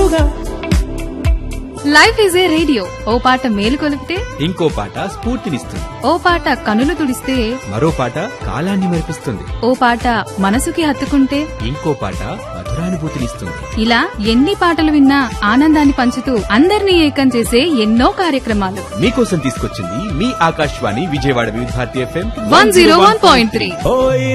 తోడుగా. Life is a radio, ఓ పాట మేలు కొలిపితే ఇంకో పాట స్ఫూర్తినిస్తుంది. ఓ పాట కనులు తుడిస్తే మరో పాట కాలాన్ని మెరిపిస్తుంది. ఓ పాట మనసుకి హత్తుకుంటే ఇంకో పాట మధురానుభూతినిస్తుంది. ఇలా ఎన్ని పాటలు విన్నా ఆనందాన్ని పంచుతూ అందరినీ ఏకం చేసే ఎన్నో కార్యక్రమాలు మీకోసం తీసుకొచ్చింది మీ ఆకాశవాణి విజయవాడ వివిధ భారతి FM 101.3. ఓయ్